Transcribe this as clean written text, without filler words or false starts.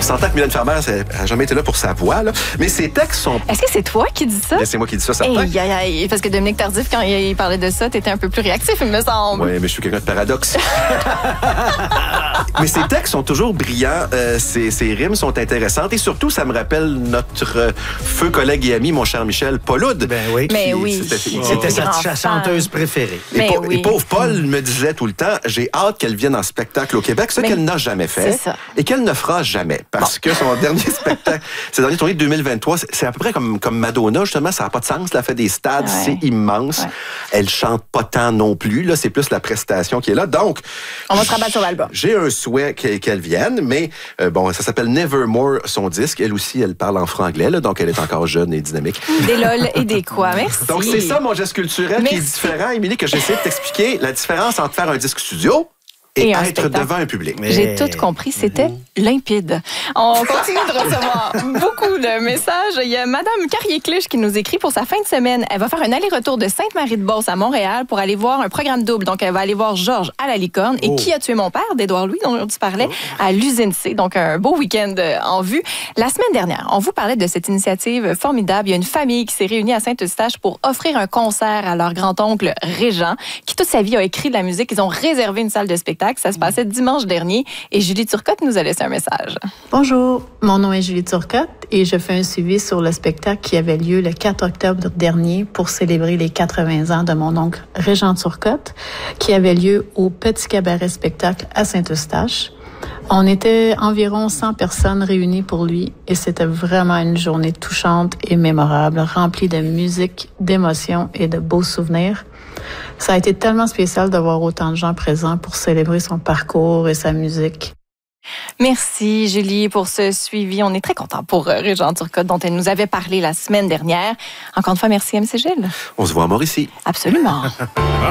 s'entend que Mylène Farmer n'a jamais été là pour sa voix, là. Mais ses textes sont... Est-ce que c'est toi qui dis ça? C'est moi qui dis ça, certain. Parce que Dominique Tardif, quand il parlait de ça, t'étais un peu plus réactif, il me semble. Oui, mais je suis quelqu'un de paradoxe. Mais ses textes sont toujours brillants, ses rimes sont intéressantes et surtout, ça me rappelle notre feu collègue et ami, mon cher Michel Pauloud. Ben oui. Mais oui. C'était sa chanteuse préférée. Et pauvre Paul me disait tout le temps, j'ai hâte qu'elle vienne en spectacle au Québec, ce qu'elle n'a jamais fait et qu'elle ne fera jamais. Parce que son dernier spectacle, ses derniers tournées de 2023, c'est à peu près comme Madonna, justement, ça n'a pas de sens. Elle a fait des stades, c'est immense. Ouais. Elle chante pas tant non plus, là, c'est plus la prestation qui est là. Donc, on va se rabattre sur l'album. J'ai un souhait qu'elle vienne, mais bon, ça s'appelle Nevermore, son disque. Elle aussi, elle parle en franglais, là, donc elle est encore jeune et dynamique. Des lol et des quoi, merci. Donc, c'est ça, mon geste culturel qui est différent, Émilie, que j'essaie de t'expliquer la différence entre faire un disque studio et être devant un public. J'ai tout compris, c'était limpide. On continue de recevoir beaucoup de messages. Il y a Madame Carrier-Clich qui nous écrit pour sa fin de semaine. Elle va faire un aller-retour de Sainte-Marie-de-Beauce à Montréal pour aller voir un programme double. Donc, elle va aller voir Georges à la Licorne et Qui a tué mon père d'Édouard Louis, dont tu parlais, à l'Usine C. Donc, un beau week-end en vue. La semaine dernière, on vous parlait de cette initiative formidable. Il y a une famille qui s'est réunie à Saint-Eustache pour offrir un concert à leur grand-oncle Régent, qui toute sa vie a écrit de la musique. Ils ont réservé une salle de spectacle. Ça se passait dimanche dernier et Julie Turcotte nous a laissé un message. Bonjour, mon nom est Julie Turcotte et je fais un suivi sur le spectacle qui avait lieu le 4 octobre dernier pour célébrer les 80 ans de mon oncle Régent Turcotte, qui avait lieu au Petit Cabaret Spectacle à Saint-Eustache. On était environ 100 personnes réunies pour lui et c'était vraiment une journée touchante et mémorable, remplie de musique, d'émotions et de beaux souvenirs. Ça a été tellement spécial de voir autant de gens présents pour célébrer son parcours et sa musique. Merci, Julie, pour ce suivi. On est très contents pour Régent Turcotte, dont elle nous avait parlé la semaine dernière. Encore une fois, merci, MC Gilles. On se voit à Mauricie. Absolument.